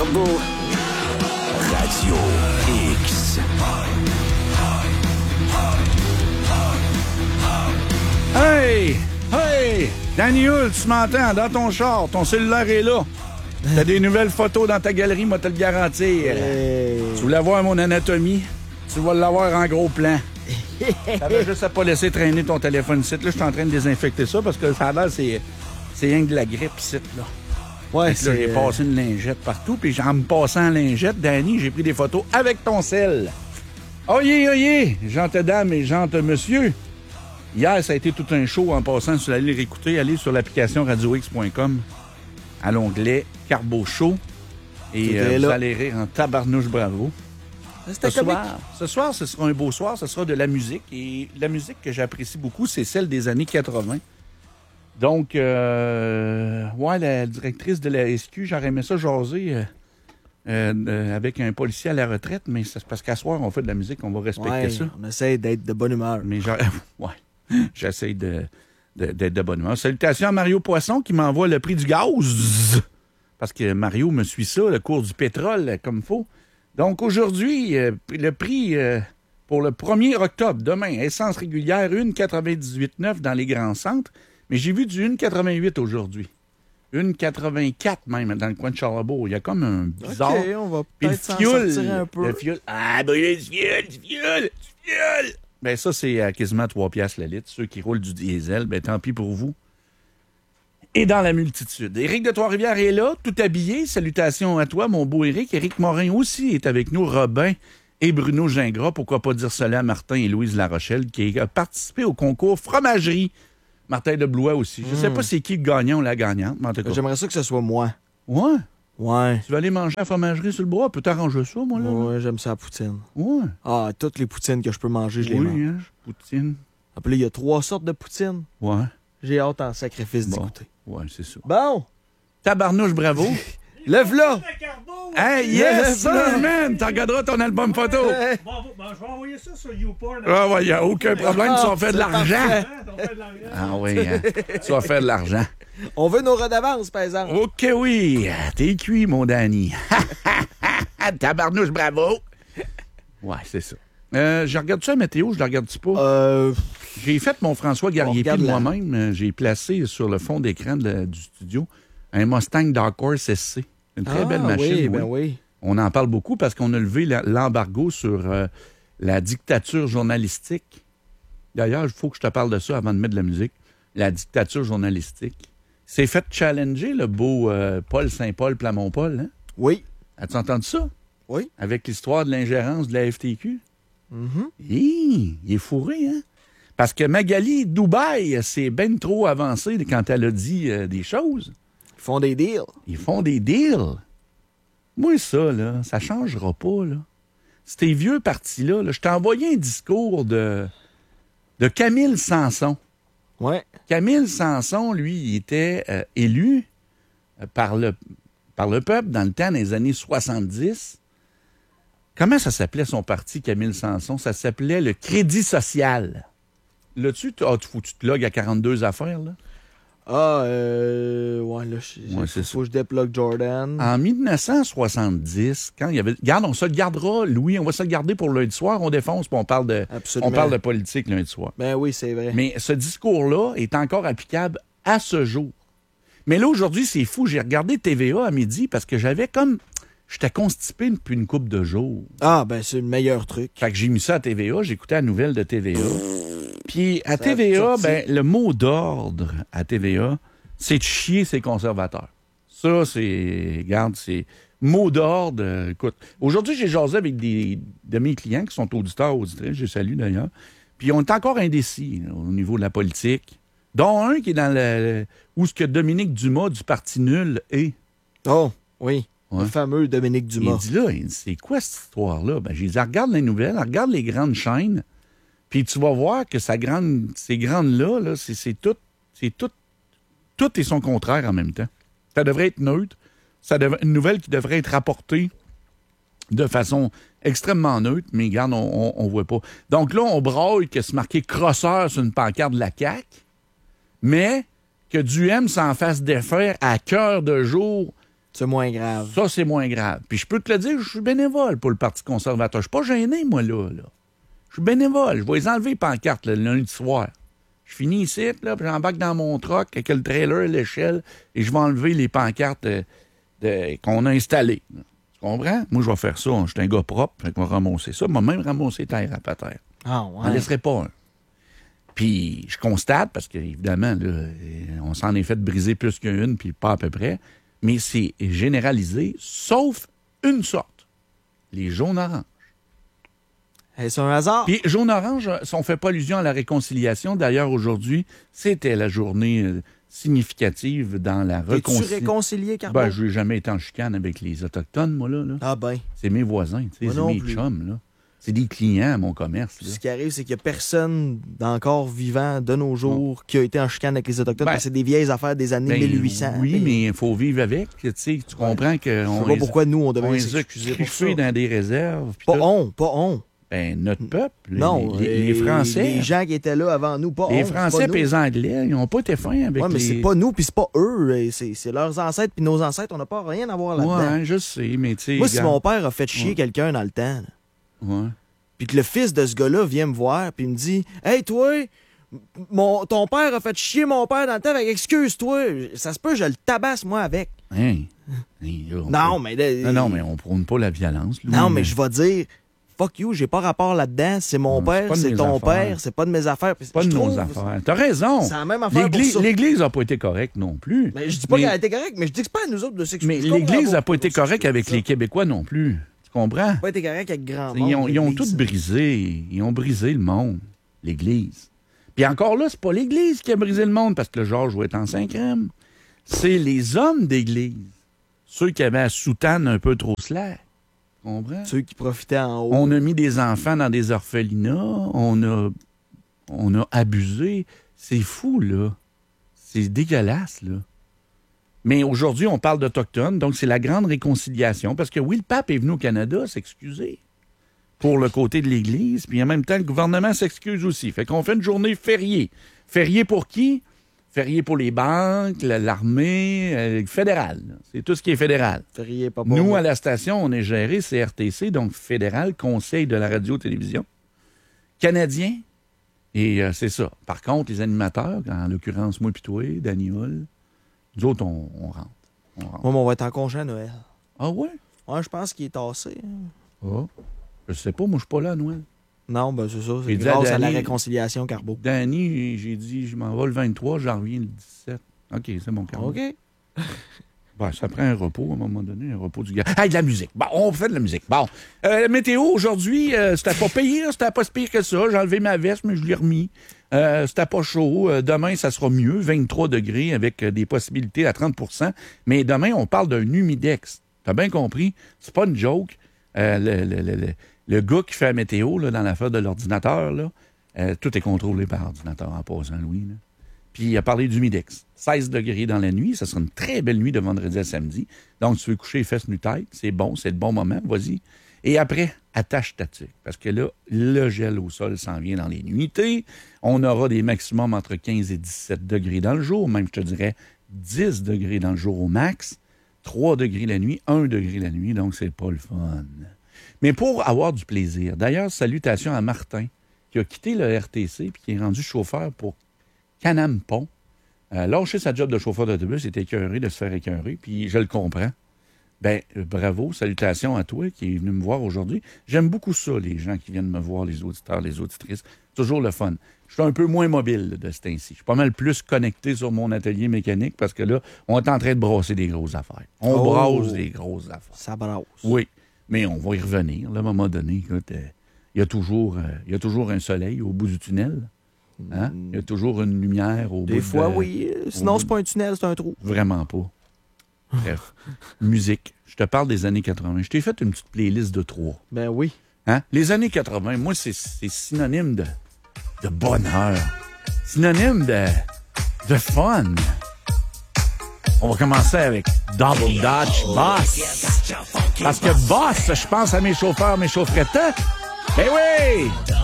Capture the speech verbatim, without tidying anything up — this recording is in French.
Talbot. Radio X. Hey! Hey! Danny Hull, tu m'entends? Dans ton char, ton cellulaire est là. T'as des nouvelles photos dans ta galerie, moi te le garantir. Hey. Tu voulais voir mon anatomie? Tu vas l'avoir en gros plan. T'avais juste à pas laisser traîner ton téléphone ici. Là, je suis en train de désinfecter ça parce que ça a l'air, c'est, c'est rien que de la grippe ici, là. Ouais, Fait que là, j'ai passé une lingette partout, puis en me passant la lingette, Danny, j'ai pris des photos avec ton sel. Oyez, oyez, gente dame et gente monsieur. Hier, ça a été tout un show en passant. Si vous allez réécouter, allez sur l'application radio x point com à l'onglet Carbo Show. Et euh, vous là. allez rire en tabarnouche bravo. C'était Ce comique. soir, ce soir, ce sera un beau soir. Ce sera de la musique. Et la musique que j'apprécie beaucoup, c'est celle des années quatre-vingts. Donc, euh, ouais, la directrice de la S Q, j'aurais aimé ça jaser euh, euh, euh, avec un policier à la retraite, mais c'est parce qu'à soir, on fait de la musique, on va respecter Ouais, ça. on essaie d'être de bonne humeur. Mais genre, ouais, j'essaie de, de, d'être de bonne humeur. Salutations à Mario Poisson qui m'envoie le prix du gaz. Parce que Mario me suit ça, le cours du pétrole, comme il faut. Donc aujourd'hui, euh, le prix euh, pour le premier octobre, demain, essence régulière, un virgule quatre-vingt-dix-huit neuf dans les grands centres. Mais j'ai vu du un virgule quatre-vingt-huit aujourd'hui. un virgule quatre-vingt-quatre même dans le coin de Charlebourg. Il y a comme un bizarre. OK, on va Puis peut-être s'en le fioul, sortir un peu. le fioul. Ah, ben le fioul, du fioul, du fioul. Ben ça, c'est à quasiment trois piastres le litre. Ceux qui roulent du diesel, ben tant pis pour vous. Et dans la multitude. Éric de Trois-Rivières est là, tout habillé. Salutations à toi, mon beau Éric. Éric Morin aussi est avec nous. Robin et Bruno Gingras. Pourquoi pas dire cela à Martin et Louise Larochelle, qui a participé au concours fromagerie. Martin de Blois aussi. Je sais pas c'est qui le gagnant ou la gagnante, mais en tout cas. J'aimerais ça que ce soit moi. Ouais. Ouais. Tu vas aller manger à la fromagerie sur le bois? Peux t'arranger ça, moi, là? Ouais, j'aime ça la poutine. Ouais. Ah, toutes les poutines que je peux manger, je les Oui, mange. hein, poutine. Après, il y a trois sortes de poutines. Ouais. J'ai hâte en sacrifice d'y Bon. goûter. Ouais, c'est ça. Bon, Tabarnouche, bravo. lève-la! Hey, yes, sir, man! Tu regarderas ton album photo. Hey. Bon, bon, je vais envoyer ça sur YouPorn. Ah, ouais, y a aucun problème, tu vas faire de l'argent. Hein, on fait de l'argent. Ah oui, hein, tu vas faire de l'argent. On veut nos redevances, par exemple. OK, oui. T'es cuit, mon Danny. Tabarnouche, bravo. Ouais, c'est ça. Euh, je regarde ça, la météo, je la regarde-tu pas? Euh, J'ai fait mon François Garriépi regarde de la- moi-même. Euh, J'ai placé sur le fond d'écran de- du studio un Mustang Dark Horse S C. Une très ah, belle machine. Oui, oui. ben oui. On en parle beaucoup parce qu'on a levé la- l'embargo sur euh, la dictature journalistique. D'ailleurs, il faut que je te parle de ça avant de mettre de la musique. La dictature journalistique. C'est fait challenger le beau euh, Paul Saint-Paul Plamont-Paul. Hein? Oui. As-tu entendu ça? Oui. Avec l'histoire de l'ingérence de la F T Q? Mhm. Hi, il est fourré, hein? Parce que Magali Dubaï, c'est ben trop avancé quand elle a dit euh, des choses. Ils font des deals. Ils font des deals. Moi, ça, là, ça changera pas, là. Ces vieux partis-là, là, je t'ai envoyé un discours de, de Camille Sanson. Ouais. Camille Sanson, lui, il était euh, élu euh, par, le, par le peuple dans le temps des années soixante-dix. Comment ça s'appelait son parti, Camille Sanson? Ça s'appelait le Crédit social. Là-dessus, tu, ah, tu, faut que tu te logues à quarante-deux affaires, là. Ah, euh. Ouais, là, je- Ouais, faut, c'est faut que je déplogue Jordan. En dix-neuf cent soixante-dix, quand il y avait... Regarde, on se le gardera, Louis, on va se le garder pour lundi soir, on défonce, puis on parle de, Absolument. on parle de politique lundi soir. Ben oui, c'est vrai. Mais ce discours-là est encore applicable à ce jour. Mais là, aujourd'hui, c'est fou. J'ai regardé T V A à midi parce que j'avais comme... J'étais constipé depuis une couple de jours. Ah, ben c'est le meilleur truc. Fait que j'ai mis ça à T V A, j'écoutais la nouvelle de T V A. Puis à Ça a T V A, sorti. ben, le mot d'ordre à T V A, c'est de chier ses conservateurs. Ça, c'est... Regarde, c'est... Mot d'ordre, euh, écoute. Aujourd'hui, j'ai jasé avec des de mes clients qui sont auditeurs, auditrices, je les salue d'ailleurs. Puis on est encore indécis là, au niveau de la politique. Dont un qui est dans le... Où ce que Dominique Dumas du Parti nul est. Oh, oui. Ouais. Le fameux Dominique Dumas. Il dit là, il dit, c'est quoi cette histoire-là? Ben, j'ai dit, regarde les nouvelles, regarde les grandes chaînes, puis tu vas voir que sa grande, ces grandes-là, là, c'est, c'est tout, c'est tout, tout est son contraire en même temps. Ça devrait être neutre. Ça devrait, une nouvelle qui devrait être rapportée de façon extrêmement neutre, mais regarde, on, on, on voit pas. Donc là, on braille que c'est marqué crosseur sur une pancarte de la C A Q, mais que Duhem s'en fasse défaire à cœur de jour C'est moins grave. Ça, c'est moins grave. Puis je peux te le dire, je suis bénévole pour le Parti conservateur. Je suis pas gêné, moi, là. là. Je suis bénévole. Je vais les enlever les pancartes le lundi soir. Je finis ici, là, puis j'embarque dans mon truck avec le trailer, l'échelle, et je vais enlever les pancartes de, de, qu'on a installées. Tu comprends? Moi, je vais faire ça. Je suis un gars propre, fait qu'on va ramasser ça. Moi, même ramasser terre à terre. Ah, Je n'en laisserai pas un. Puis je constate, parce qu'évidemment, là, on s'en est fait briser plus qu'une, puis pas à peu près, mais c'est généralisé, sauf une sorte, les jaunes-oranges. Hey, c'est un hasard. Puis jaune-orange, si on ne fait pas allusion à la réconciliation, d'ailleurs, aujourd'hui, c'était la journée euh, significative dans la T'es-tu réconciliation. réconcilié, Carbo? Ben, je n'ai jamais été en chicane avec les Autochtones, moi, là. là. Ah ben. C'est mes voisins, tu sais, Moi c'est non mes plus. chums, là. C'est des clients à mon commerce, là. Ce qui arrive, c'est qu'il n'y a personne d'encore vivant de nos jours qui a été en chicane avec les Autochtones, Ben, parce que c'est des vieilles affaires des années Ben, mille huit cents. Oui, Et mais il faut vivre avec, tu sais. Tu comprends que... Je on sais pas les- pourquoi nous, on on devait les a s'excuser pour ça. griffés dans des réserves. puis Pas tout. on, pas on. Ben, notre peuple, les- Non, les, les euh, Français, Les gens qui étaient là avant nous, pas les on. c'est Français pas nous. et les Anglais, ils n'ont pas été fins avec Ouais, mais les... c'est pas nous, puis c'est pas eux. et C'est c'est leurs ancêtres, puis nos ancêtres, on n'a pas rien à voir là-dedans. Ouais, je sais, mais tu sais... Moi, si regarde. mon père a fait chier Ouais. quelqu'un dans le temps, là, Ouais. puis que le fils de ce gars-là vient me voir, puis il me dit « Hey, toi, m- mon, ton père a fait chier mon père dans le temps, fait que excuse-toi. » Ça se peut, je le tabasse, moi, avec. Hein? Hein, là, on Non, peut- mais... là, Non, non, mais on prône pas la violence. Là, Non, mais je vais dire... Fuck you, j'ai pas rapport là-dedans. C'est mon Non, c'est père, pas de c'est mes ton affaires. père, c'est pas de mes affaires. Puis C'est pas je de nos trouve- affaires. T'as raison. C'est la même affaire pour L'Église ça. l'Église n'a pas été correcte non plus. Mais je dis pas Mais- qu'elle a été correcte, mais je dis que c'est pas à nous autres de s'excuser. Mais Je comprends l'Église n'a pas pourquoi été on correcte s'excuse avec de ça. les Québécois non plus. Tu comprends? Elle a pas été correcte avec grand monde. Ils ont, ils ont l'Église. tout brisé. Ils ont brisé le monde, l'Église. Puis encore là, c'est pas l'Église qui a brisé le monde parce que le Georges va être en cinquième. C'est les hommes d'Église. Ceux qui avaient la soutane un peu trop slack. Tu comprends? Ceux qui profitaient en haut. On a mis des enfants dans des orphelinats. On a, on a abusé. C'est fou, là. C'est dégueulasse, là. Mais aujourd'hui, on parle d'Autochtones, donc c'est la grande réconciliation. Parce que oui, le pape est venu au Canada s'excuser pour le côté de l'Église, puis en même temps, le gouvernement s'excuse aussi. Fait qu'on fait une journée fériée. Férié pour qui? Férié pour les banques, la- l'armée, euh, fédéral. là. C'est tout ce qui est fédéral. Férié, pas pour Nous, moi. à la station, on est géré C R T C, donc fédéral, Conseil de la radio-télévision, canadien. Et euh, c'est ça. Par contre, les animateurs, en l'occurrence, moi et toi, Danny Hull, nous autres, on, on rentre. On rentre. Moi, mais on va être en congé à Noël. Ah ouais? Ouais, je pense qu'il est tassé. hein. Ah. Je sais pas, moi, je suis pas là à Noël. Non, ben c'est ça. J'ai C'est dit à grâce à la Danny- réconciliation, Carbo. Danny, j'ai dit, je m'en vais le vingt-trois, j'en reviens le dix-sept. OK, c'est mon cas. OK. Ben, ça prend un repos à un moment donné, un repos du gars. Ah, de la musique. Bon, on fait de la musique. Bon. Euh, la météo, aujourd'hui, euh, c'était pas pire, c'était pas si pire que ça. J'ai enlevé ma veste, mais je l'ai remis. Euh, c'était pas chaud. Euh, demain, ça sera mieux, vingt-trois degrés avec euh, des possibilités à trente pour cent. Mais demain, on parle d'un humidex. T'as bien compris? C'est pas une joke. Euh, le, le, le, le, le gars qui fait la météo là, dans l'affaire de l'ordinateur, là, euh, tout est contrôlé par ordinateur en passant, Louis. Là. Puis il a parlé d'humidex. seize degrés dans la nuit. Ça sera une très belle nuit de vendredi à samedi. Donc, tu veux coucher les fesses nu-tête. C'est bon, c'est le bon moment. Vas-y. Et après, attache ta tuque. Parce que là, le gel au sol s'en vient dans les nuitées. On aura des maximums entre quinze et dix-sept degrés dans le jour. Même, je te dirais, dix degrés dans le jour au max. trois degrés la nuit, un degré la nuit. Donc, c'est pas le fun. Mais pour avoir du plaisir. D'ailleurs, salutations à Martin, qui a quitté le R T C puis qui est rendu chauffeur pour Canam Pont. Euh, lâcher sa job de chauffeur d'autobus, il était écœuré de se faire écœurer, puis je le comprends. Ben, euh, bravo, salutations à toi qui est venu me voir aujourd'hui. J'aime beaucoup ça, les gens qui viennent me voir, les auditeurs, les auditrices. Toujours le fun. Je suis un peu moins mobile de ce temps-ci. Je suis pas mal plus connecté sur mon atelier mécanique parce que là, on est en train de brasser des grosses affaires. On Oh. brasse des grosses affaires. Ça brasse. Oui, mais on va y revenir. Là, à un moment donné, écoute, euh, il y a toujours, euh, il y a toujours un soleil au bout du tunnel. Hein? Il y a toujours une lumière au bout Des de... fois, oui. euh, Sinon, bout c'est pas un tunnel, c'est un trou. Vraiment pas. Bref. Musique. Je te parle des années quatre-vingt. Je t'ai fait une petite playlist de trois. Ben oui. Hein? Les années quatre-vingt, moi, c'est, c'est synonyme de, de bonheur. Synonyme de, de fun. On va commencer avec Double Dutch Boss. Parce que Boss, je pense à mes chauffeurs, mes chaufferettes. Ben oui!